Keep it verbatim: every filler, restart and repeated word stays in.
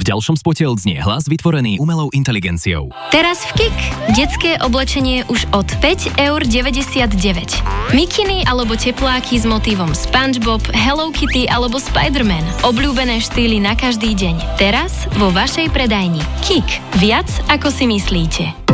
V ďalšom spote odznie hlas vytvorený umelou inteligenciou. Teraz v Kik. Detské oblečenie už od päť eur deväťdesiatdeväť. Mikiny alebo tepláky s motívom SpongeBob, Hello Kitty alebo Spider-Man. Obľúbené štýly na každý deň. Teraz vo vašej predajni. Kik. Viac ako si myslíte.